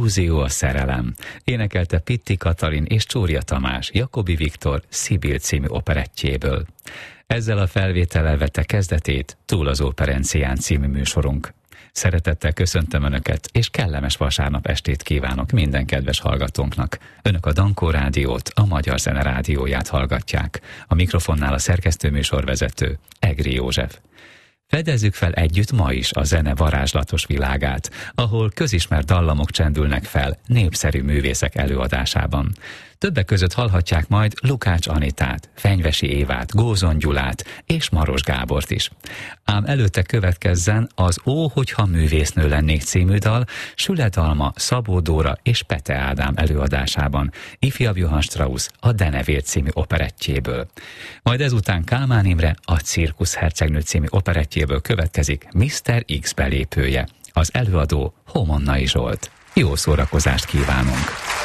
illúzió a szerelem. Énekelte Pitti Katalin és Csória Tamás Jakobi Viktor Szibil című operettjéből. Ezzel a felvétellel vette kezdetét Túl az Operencián című műsorunk. Szeretettel köszöntöm Önöket, és kellemes vasárnap estét kívánok minden kedves hallgatónknak. Önök a Dankó Rádiót, a Magyar Zene Rádióját hallgatják. A mikrofonnál a szerkesztőműsorvezető, Egri József. Fedezzük fel együtt ma is a zene varázslatos világát, ahol közismert dallamok csendülnek fel népszerű művészek előadásában. Többek között hallhatják majd Lukács Anitát, Fenyvesi Évát, Gózon Gyulát és Maros Gábort is. Ám előtte következzen az Ó, hogyha művésznő lennék című dal Süle Dalma, Szabó Dóra és Pete Ádám előadásában, ifjabb Johann Strauss a Denevér című operettjéből. Majd ezután Kálmán Imre a Cirkusz hercegnő című operettjéből következik Mr. X belépője, az előadó Homonnai Zsolt. Jó szórakozást kívánunk!